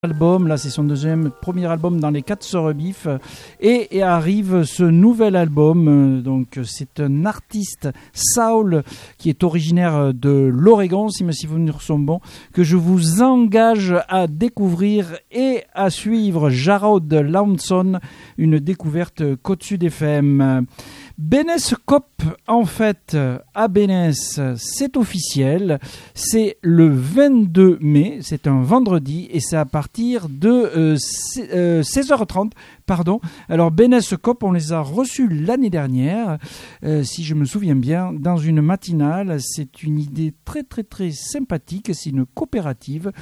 Album, là c'est son premier album dans les 4 sœurs Biff et arrive ce nouvel album, donc c'est un artiste Saul qui est originaire de l'Oregon, si mes souvenirs sont bons, que je vous engage à découvrir et à suivre. Jarrod Lownson, une découverte Côte Sud FM. Bénès Cop, en fait, à Bénès, c'est officiel, c'est le 22 mai, c'est un vendredi, et c'est à partir de 16h30, pardon. Alors, Bénès Cop, on les a reçus l'année dernière, si je me souviens bien, dans une matinale. C'est une idée très, très, très sympathique, c'est une coopérative,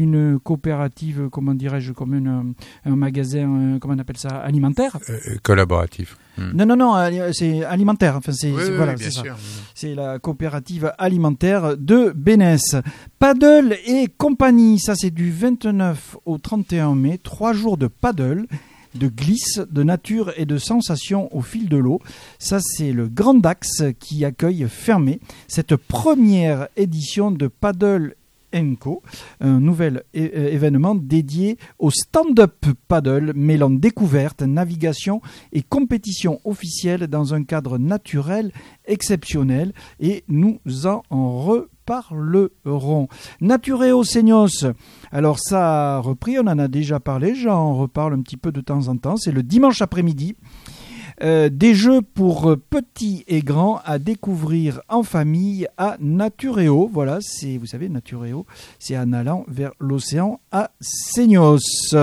comment dirais-je, comme un magasin, comment on appelle ça, alimentaire collaboratif. Non, c'est alimentaire. Enfin, Bien c'est sûr. Ça. C'est la coopérative alimentaire de Bénès. Paddle et compagnie, ça c'est du 29 au 31 mai, 3 jours de paddle, de glisse, de nature et de sensations au fil de l'eau. Ça c'est le Grand Dax qui accueille fermé cette première édition de Paddle Co, un nouvel événement dédié au stand-up paddle, mêlant découverte, navigation et compétition officielle dans un cadre naturel exceptionnel, et nous en reparlerons. Natureo Seignos, alors ça a repris, on en a déjà parlé, j'en reparle un petit peu de temps en temps, c'est le dimanche après-midi. Des jeux pour petits et grands à découvrir en famille à Natureo. Voilà, vous savez, Natureo, c'est en allant vers l'océan à Seignos.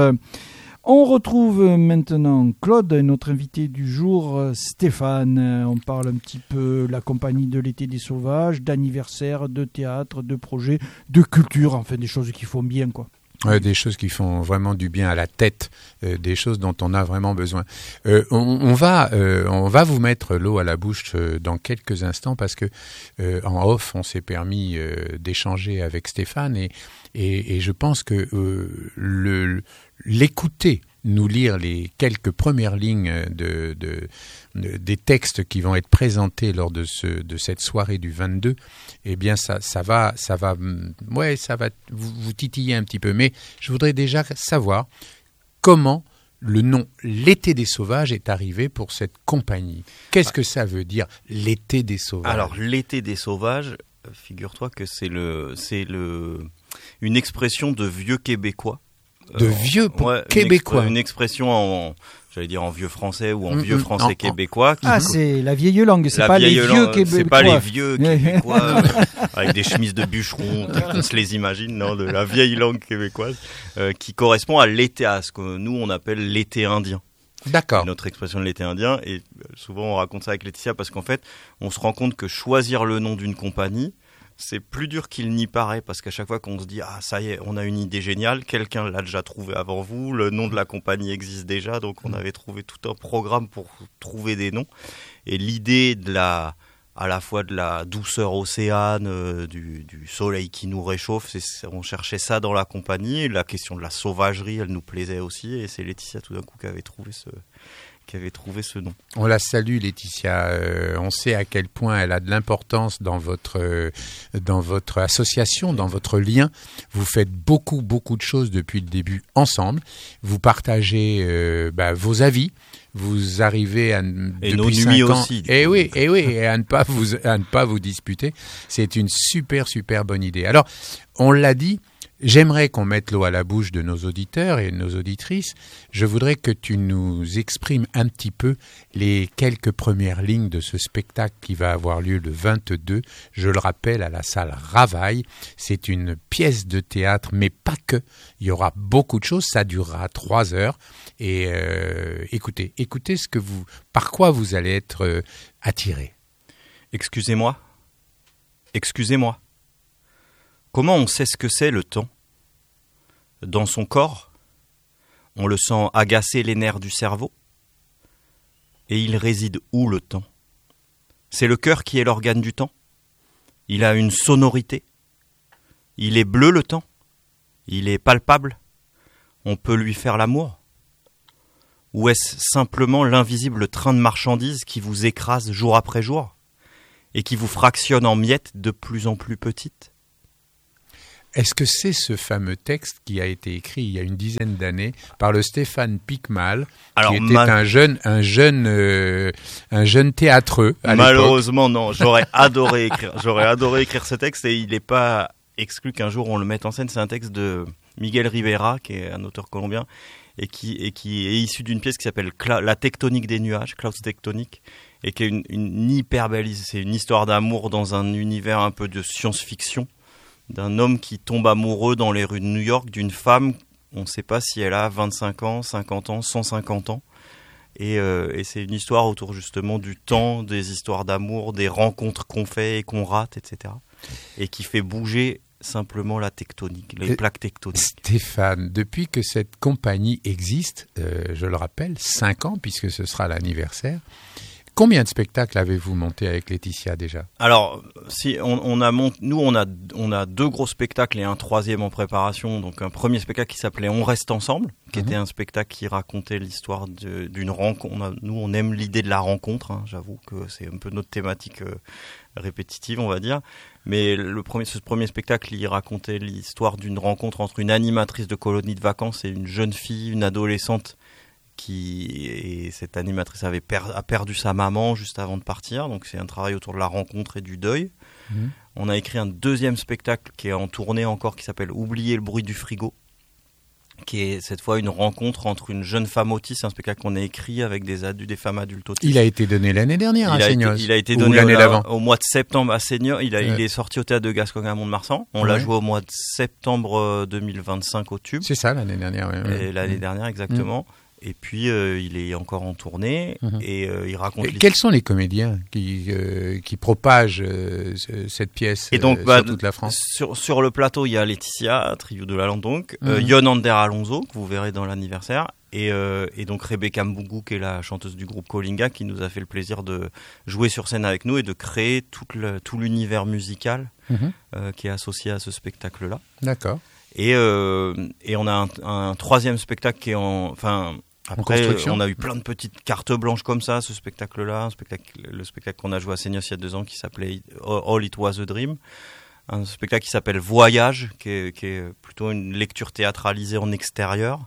On retrouve maintenant Claude, notre invité du jour, Stéphane. On parle un petit peu de la compagnie de l'été des sauvages, d'anniversaire, de théâtre, de projets, de culture, enfin des choses qui font bien, quoi. Des choses qui font vraiment du bien à la tête, des choses dont on a vraiment besoin. On va vous mettre l'eau à la bouche dans quelques instants, parce que en off, on s'est permis d'échanger avec Stéphane, et je pense que l'écouter nous lire les quelques premières lignes des textes qui vont être présentés lors de cette soirée du 22, eh bien ça va vous titiller un petit peu. Mais je voudrais déjà savoir comment le nom L'été des sauvages est arrivé pour cette compagnie. Qu'est-ce que ça veut dire, L'été des sauvages ? Alors, L'été des sauvages, figure-toi que c'est une expression de vieux québécois. Vieux québécois. Une expression en vieux français ou en vieux français québécois. C'est la vieille langue, c'est pas les vieux québécois. C'est pas les vieux québécois avec des chemises de bûcherons, on se les imagine, non, de la vieille langue québécoise, qui correspond à l'été, à ce que nous on appelle l'été indien. D'accord. Notre expression de l'été indien, et souvent on raconte ça avec Laetitia, parce qu'en fait, on se rend compte que choisir le nom d'une compagnie, c'est plus dur qu'il n'y paraît, parce qu'à chaque fois qu'on se dit « Ah, ça y est, on a une idée géniale, quelqu'un l'a déjà trouvé avant vous, le nom de la compagnie existe déjà, donc on avait trouvé tout un programme pour trouver des noms. » Et l'idée à la fois de la douceur océane, du soleil qui nous réchauffe, on cherchait ça dans la compagnie, et la question de la sauvagerie, elle nous plaisait aussi, et c'est Laetitia tout d'un coup qui avait trouvé ce nom. On la salue, Laetitia. On sait à quel point elle a de l'importance dans votre association, dans votre lien. Vous faites beaucoup, beaucoup de choses depuis le début ensemble. Vous partagez vos avis. Vous arrivez à et nos nuits aussi. Et à ne pas vous disputer. C'est une super, super bonne idée. Alors, on l'a dit. J'aimerais qu'on mette l'eau à la bouche de nos auditeurs et de nos auditrices. Je voudrais que tu nous exprimes un petit peu les quelques premières lignes de ce spectacle qui va avoir lieu le 22, je le rappelle, à la salle Ravaille. C'est une pièce de théâtre, mais pas que. Il y aura beaucoup de choses, ça durera 3 heures. Et écoutez par quoi vous allez être attirés. Excusez-moi. Comment on sait ce que c'est le temps ? Dans son corps, on le sent agacer les nerfs du cerveau. Et il réside où le temps ? C'est le cœur qui est l'organe du temps. Il a une sonorité. Il est bleu le temps. Il est palpable. On peut lui faire l'amour. Ou est-ce simplement l'invisible train de marchandises qui vous écrase jour après jour et qui vous fractionne en miettes de plus en plus petites ? Est-ce que c'est ce fameux texte qui a été écrit il y a une dizaine d'années par le Stéphane Pickmal, qui était un jeune théâtreux à Malheureusement, non. J'aurais adoré écrire ce texte et il n'est pas exclu qu'un jour on le mette en scène. C'est un texte de Miguel Rivera, qui est un auteur colombien et qui est issu d'une pièce qui s'appelle La tectonique des nuages, Clouds Tectonic, et qui est une hyper belle. C'est une histoire d'amour dans un univers un peu de science-fiction, d'un homme qui tombe amoureux dans les rues de New York d'une femme, on ne sait pas si elle a 25 ans, 50 ans, 150 ans. Et c'est une histoire autour justement du temps, des histoires d'amour, des rencontres qu'on fait et qu'on rate, etc. Et qui fait bouger simplement la tectonique, les plaques tectoniques. Stéphane, depuis que cette compagnie existe, je le rappelle, 5 ans puisque ce sera l'anniversaire, combien de spectacles avez-vous monté avec Laetitia déjà ? Alors, si on a 2 gros spectacles et un 3e en préparation. Donc un premier spectacle qui s'appelait On reste ensemble, qui était un spectacle qui racontait l'histoire d'une rencontre. Nous, on aime l'idée de la rencontre. Hein. J'avoue que c'est un peu notre thématique répétitive, on va dire. Mais ce premier spectacle, il racontait l'histoire d'une rencontre entre une animatrice de colonie de vacances et une jeune fille, une adolescente. Et cette animatrice a perdu sa maman juste avant de partir, donc c'est un travail autour de la rencontre et du deuil. On a écrit un 2e spectacle qui est en tournée encore, qui s'appelle Oublier le bruit du frigo, qui est cette fois une rencontre entre une jeune femme autiste, un spectacle qu'on a écrit avec des femmes adultes autistes. Il a été donné l'année dernière à Seignos. Il a été donné l'année d'avant. Au mois de septembre à Seignos. Il est sorti au théâtre de Gascogne à Mont-de-Marsan. On l'a joué au mois de septembre 2025 au Tube. C'est ça, l'année dernière. Et l'année dernière, exactement. Et puis, il est encore en tournée et il raconte... Quels sont les comédiens qui propagent cette pièce sur toute la France ? Sur le plateau, il y a Laetitia, Trio de la Lande donc, Yonander Alonso, que vous verrez dans l'anniversaire, et donc Rebecca Mbougou, qui est la chanteuse du groupe Kolinga, qui nous a fait le plaisir de jouer sur scène avec nous et de créer tout l'univers musical qui est associé à ce spectacle-là. D'accord. Et on a un 3e spectacle qui est Après, on a eu plein de petites cartes blanches comme ça, ce spectacle-là, le spectacle qu'on a joué à Seignos il y a 2 ans qui s'appelait All It Was a Dream, un spectacle qui s'appelle Voyage, qui est plutôt une lecture théâtralisée en extérieur,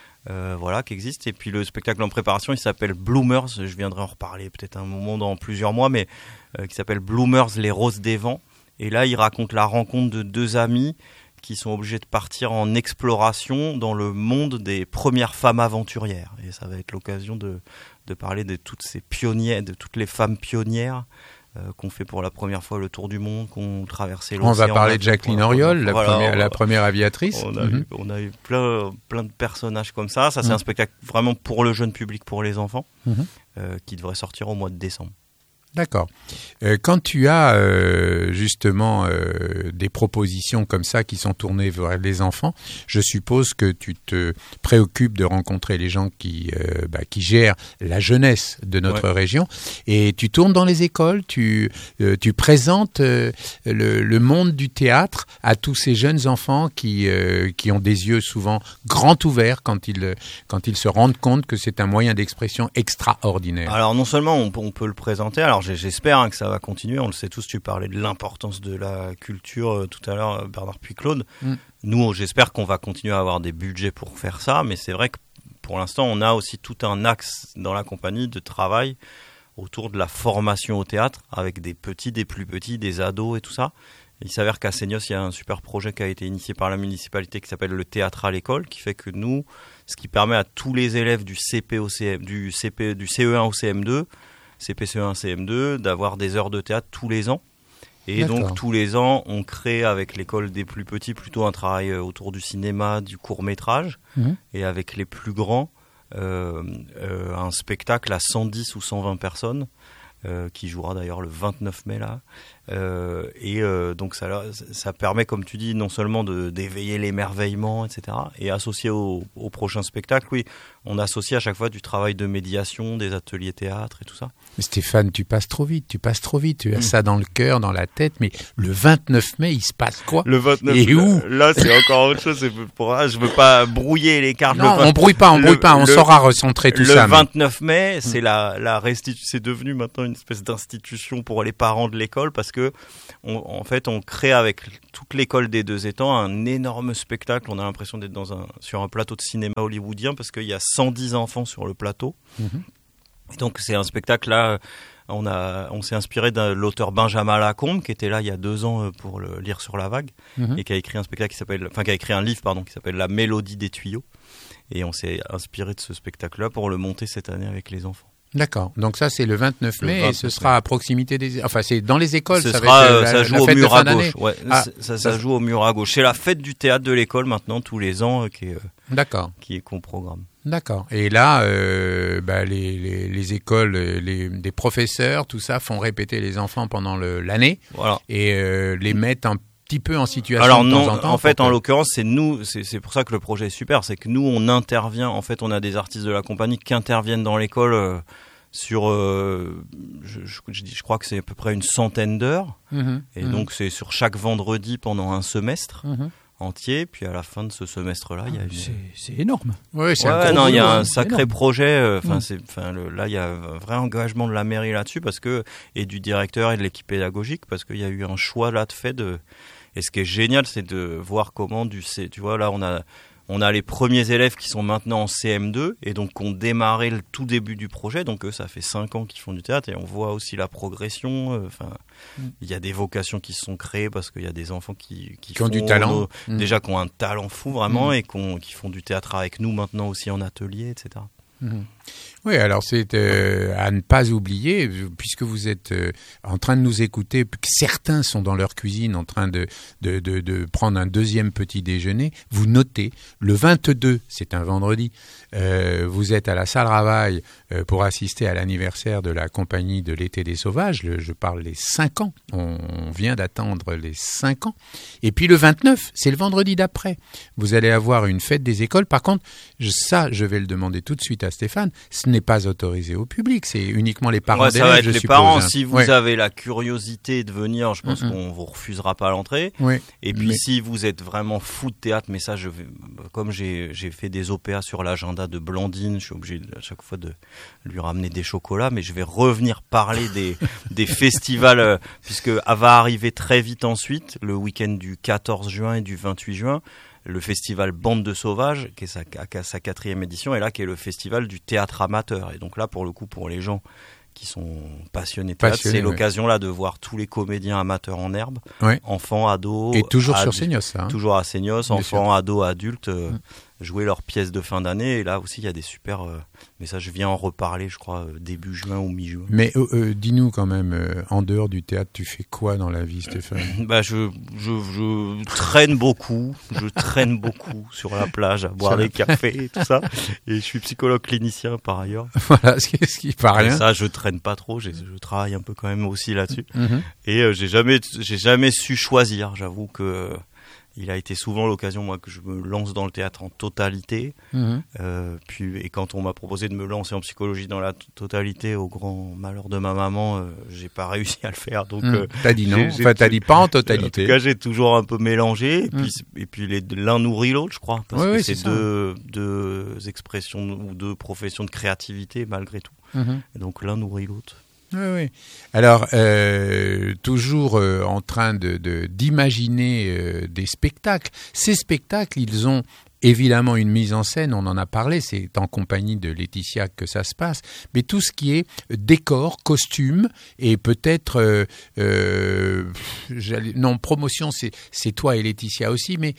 qui existe. Et puis le spectacle en préparation, il s'appelle Bloomers, je viendrai en reparler peut-être un moment dans plusieurs mois, mais qui s'appelle Bloomers, les roses des vents. Et là, il raconte la rencontre de 2 amis qui sont obligés de partir en exploration dans le monde des premières femmes aventurières. Et ça va être l'occasion de parler de toutes ces pionnières, de toutes les femmes pionnières qu'on fait pour la première fois le tour du monde, qu'on traversé l'océan. On va parler de Jacqueline Auriol, la première aviatrice. On a eu plein de personnages comme ça. Ça, c'est un spectacle vraiment pour le jeune public, pour les enfants, qui devrait sortir au mois de décembre. D'accord. Quand tu as justement des propositions comme ça qui sont tournées vers les enfants, je suppose que tu te préoccupes de rencontrer les gens qui gèrent la jeunesse de notre région, et tu tournes dans les écoles, tu présentes le monde du théâtre à tous ces jeunes enfants qui ont des yeux souvent grands ouverts quand ils se rendent compte que c'est un moyen d'expression extraordinaire. Alors non seulement on peut le présenter, alors j'espère que ça va continuer. On le sait tous, tu parlais de l'importance de la culture tout à l'heure, Bernard Puy-Claude. Nous, j'espère qu'on va continuer à avoir des budgets pour faire ça, mais c'est vrai que pour l'instant, on a aussi tout un axe dans la compagnie de travail autour de la formation au théâtre, avec des petits, des plus petits, des ados et tout ça. Il s'avère qu'à Seignos, il y a un super projet qui a été initié par la municipalité qui s'appelle le théâtre à l'école, qui fait que nous, ce qui permet à tous les élèves du CE1 au CM2, CPCE1, CM2, d'avoir des heures de théâtre tous les ans. Et donc, tous les ans, on crée avec l'école des plus petits plutôt un travail autour du cinéma, du court-métrage, et avec les plus grands, un spectacle à 110 ou 120 personnes, qui jouera d'ailleurs le 29 mai là. Donc ça permet, comme tu dis, non seulement d'éveiller l'émerveillement, etc. Et associé au prochain spectacle, oui, on associe à chaque fois du travail de médiation, des ateliers théâtre et tout ça. Mais Stéphane, tu passes trop vite. Tu as ça dans le cœur, dans la tête, mais le 29 mai, il se passe quoi ? Le 29 et où ? Là, c'est encore autre chose. Je veux pas brouiller les cartes. Non, on brouille pas, on saura recentrer tout ça. Le 29 mai, c'est c'est devenu maintenant une espèce d'institution pour les parents de l'école, parce puisque en fait on crée avec toute l'école des deux étangs un énorme spectacle. On a l'impression d'être sur un plateau de cinéma hollywoodien parce qu'il y a 110 enfants sur le plateau. Et donc c'est un spectacle là. On s'est inspiré de l'auteur Benjamin Lacombe qui était là il y a 2 ans pour le lire sur la vague et qui a écrit un livre qui s'appelle La Mélodie des tuyaux. Et on s'est inspiré de ce spectacle-là pour le monter cette année avec les enfants. D'accord. Donc ça, c'est le 29 mai et ce sera à proximité des... Enfin, c'est dans les écoles. Ça joue au mur à gauche. Ouais, ça joue au mur à gauche. C'est la fête du théâtre de l'école maintenant, tous les ans, qu'on programme. D'accord. Et là, les écoles, des professeurs, tout ça, font répéter les enfants pendant l'année et les mettent un petit peu en situation alors de non, temps en temps. En fait, en l'occurrence, c'est nous, c'est pour ça que le projet est super, c'est que nous, on intervient, en fait, on a des artistes de la compagnie qui interviennent dans l'école sur, je crois que c'est à peu près une centaine d'heures, et donc c'est sur chaque vendredi pendant un semestre entier, puis à la fin de ce semestre-là, il y a c'est énorme. Oui, il y a un sacré projet. Là, il y a un vrai engagement de la mairie là-dessus et du directeur et de l'équipe pédagogique parce qu'il y a eu un choix là de fait Et ce qui est génial, c'est de voir comment tu vois, là, on a les premiers élèves qui sont maintenant en CM2 et donc qui ont démarré le tout début du projet. Donc eux, ça fait 5 ans qu'ils font du théâtre et on voit aussi la progression. Il y a des vocations qui se sont créées parce qu'il y a des enfants qui ont du talent. Déjà qui ont un talent fou vraiment et qui font du théâtre avec nous maintenant aussi en atelier, etc. Oui, alors c'est à ne pas oublier, puisque vous êtes en train de nous écouter, que certains sont dans leur cuisine en train de prendre un deuxième petit déjeuner, vous notez, le 22, c'est un vendredi, vous êtes à la salle Ravaille pour assister à l'anniversaire de la compagnie de l'été des sauvages, je parle les 5 ans, on vient d'attendre les 5 ans, et puis le 29, c'est le vendredi d'après, vous allez avoir une fête des écoles, par contre, je vais le demander tout de suite à Stéphane, ce n'est pas autorisé au public, c'est uniquement les parents d'élèves, ça va être je les suppose. Parents, si vous avez la curiosité de venir, je pense qu'on vous refusera pas l'entrée. Et puis si vous êtes vraiment fou de théâtre, mais ça, comme j'ai fait des OPA sur l'agenda de Blandine, je suis obligé à chaque fois de lui ramener des chocolats, mais je vais revenir parler des festivals, puisque va arriver très vite ensuite, le week-end du 14 juin et du 28 juin, le festival Bande de Sauvages, qui est sa 4e édition, et là qui est le festival du théâtre amateur. Et donc là, pour le coup, pour les gens qui sont passionnés de théâtre, c'est l'occasion là de voir tous les comédiens amateurs en herbe, enfants, ados. Et toujours sur Seignos, ça. Hein. Toujours à Seignos, enfants, ados, adultes, jouer leurs pièces de fin d'année. Et là aussi, il y a des super... mais ça, je viens en reparler, je crois, début juin ou mi-juin. Mais dis-nous quand même, en dehors du théâtre, tu fais quoi dans la vie, Stéphane ? Je traîne beaucoup. Je traîne beaucoup sur la plage, à boire des cafés et tout ça. Et je suis psychologue clinicien par ailleurs. Voilà, ce qui pas rien. Et ça, je traîne pas trop. Je travaille un peu quand même aussi là-dessus. Et j'ai jamais su choisir. J'avoue que... Il a été souvent l'occasion, moi, que je me lance dans le théâtre en totalité. Et quand on m'a proposé de me lancer en psychologie dans la totalité, au grand malheur de ma maman, j'ai pas réussi à le faire. Donc, t'as dit non. T'as dit pas en totalité. En tout cas, j'ai toujours un peu mélangé. Et puis l'un nourrit l'autre, je crois, parce que c'est deux expressions ou deux professions de créativité malgré tout. Et donc l'un nourrit l'autre. Oui. Alors, toujours en train d'imaginer des spectacles. Ces spectacles, ils ont évidemment une mise en scène, on en a parlé, c'est en compagnie de Laetitia que ça se passe, mais tout ce qui est décor, costume, et peut-être, promotion, c'est toi et Laetitia aussi, mais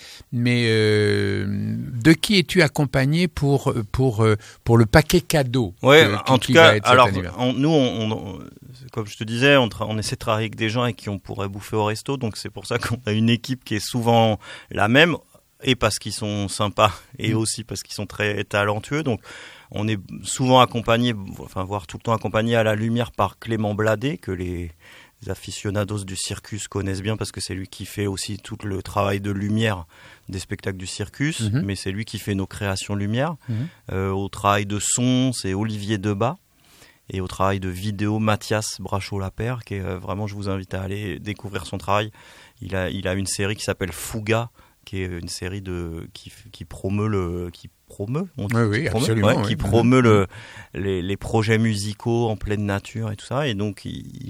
de qui es-tu accompagné pour le paquet cadeau? En tout cas, alors, nous, comme je te disais, on essaie de travailler avec des gens avec qui on pourrait bouffer au resto, donc c'est pour ça qu'on a une équipe qui est souvent la même, et parce qu'ils sont sympas, et aussi parce qu'ils sont très talentueux. Donc, on est souvent accompagné, voire tout le temps accompagné à la lumière par Clément Bladet, que les aficionados du circus connaissent bien, parce que c'est lui qui fait aussi tout le travail de lumière des spectacles du circus, mais c'est lui qui fait nos créations lumière. Au travail de son, c'est Olivier Debat. Et au travail de vidéo, Mathias Brachot-Lapère, qui est vraiment, je vous invite à aller découvrir son travail. Il a une série qui s'appelle Fouga, qui est une série qui promeut, absolument, qui promeut les projets musicaux en pleine nature et tout ça. Et donc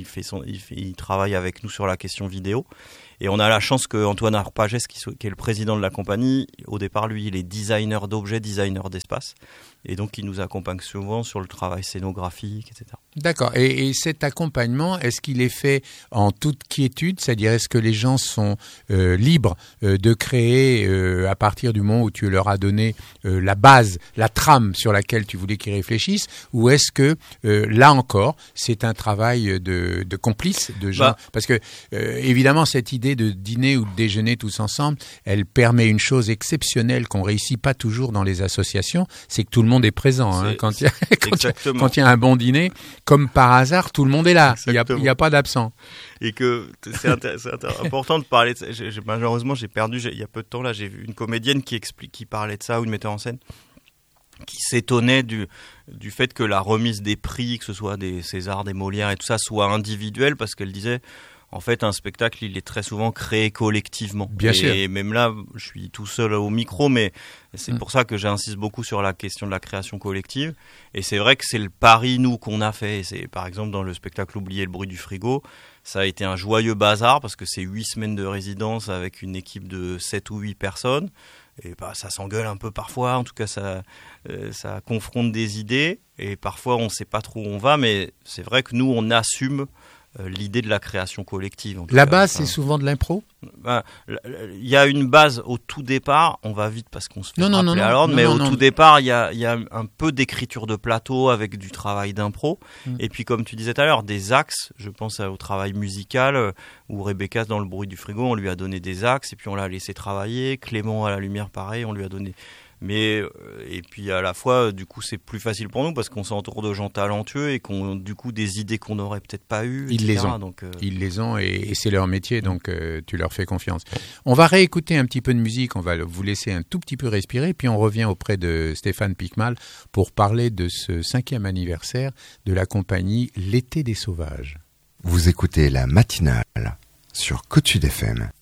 il travaille avec nous sur la question vidéo. Et on a la chance que Antoine Arpages, qui est le président de la compagnie, au départ, lui, il est designer d'objets, designer d'espace. Et donc, il nous accompagne souvent sur le travail scénographique, etc. D'accord. Et cet accompagnement, est-ce qu'il est fait en toute quiétude ? C'est-à-dire, est-ce que les gens sont libres de créer à partir du moment où tu leur as donné la base, la trame sur laquelle tu voulais qu'ils réfléchissent ? Ou est-ce que, là encore, c'est un travail de complices, de gens ? Parce que, évidemment, cette idée de dîner ou de déjeuner tous ensemble, elle permet une chose exceptionnelle qu'on réussit pas toujours dans les associations, c'est que tout le monde est présent. Quand il y a un bon dîner, comme par hasard, tout le monde est là. Il y a pas d'absent. Et que c'est important de parler de ça. Malheureusement, j'ai perdu, il y a peu de temps là, j'ai vu une comédienne qui parlait de ça, ou une metteur en scène, qui s'étonnait du fait que la remise des prix, que ce soit des Césars, des Molières et tout ça, soit individuelle, parce qu'elle disait... En fait, un spectacle, il est très souvent créé collectivement. Bien sûr. Et même là, je suis tout seul au micro, mais c'est pour ça que j'insiste beaucoup sur la question de la création collective. Et c'est vrai que c'est le pari, nous, qu'on a fait. C'est, par exemple, dans le spectacle Oublier le bruit du frigo, ça a été un joyeux bazar parce que c'est 8 semaines de résidence avec une équipe de 7 ou 8 personnes. Et ça s'engueule un peu parfois. En tout cas, ça confronte des idées. Et parfois, on ne sait pas trop où on va. Mais c'est vrai que nous, on assume l'idée de la création collective. La base, c'est souvent de l'impro ? Il y a une base au tout départ, on va vite parce qu'on se fait rappeler à l'ordre, mais au tout départ, il y a un peu d'écriture de plateau avec du travail d'impro. Et puis, comme tu disais tout à l'heure, des axes, je pense au travail musical, où Rebecca, dans le bruit du frigo, on lui a donné des axes, et puis on l'a laissé travailler. Clément, à la lumière, pareil, on lui a donné... Mais et puis à la fois, du coup, c'est plus facile pour nous parce qu'on s'entoure de gens talentueux et qu'on du coup des idées qu'on n'aurait peut-être pas eues. Ils les ont. Donc, ils les ont et c'est leur métier, donc tu leur fais confiance. On va réécouter un petit peu de musique, on va vous laisser un tout petit peu respirer, puis on revient auprès de Stéphane Picmal pour parler de ce 5e anniversaire de la compagnie L'été des sauvages. Vous écoutez la matinale sur Côte Sud FM.